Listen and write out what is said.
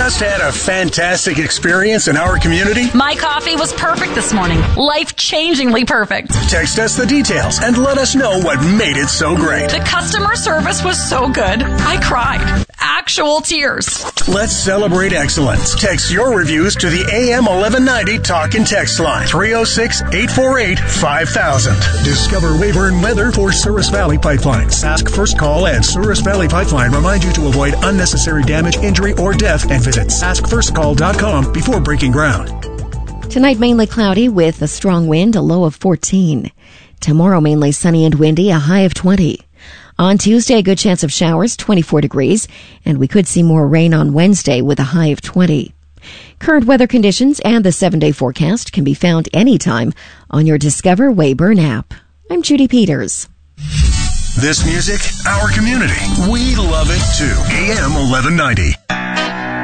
just had a fantastic experience in our community? My coffee was perfect this morning. Life-changingly perfect. Text us the details and let us know what made it so great. The customer service was so good. I cried. Actual tears. Let's celebrate excellence. Text your reviews to the AM 1190 Talk and Text line. 306-848-5000. Discover Weyburn weather for Souris Valley Pipeline. Sask First Call and Souris Valley Pipeline remind you to avoid unnecessary damage, injury, or death and visit saskfirstcall.com before breaking ground. Tonight, mainly cloudy with a strong wind, a low of 14. Tomorrow, mainly sunny and windy, a high of 20. On Tuesday, a good chance of showers, 24 degrees, and we could see more rain on Wednesday with a high of 20. Current weather conditions and the 7-day forecast can be found anytime on your Discover Weyburn app. I'm Judy Peters. This music, our community. We love it too. AM 1190.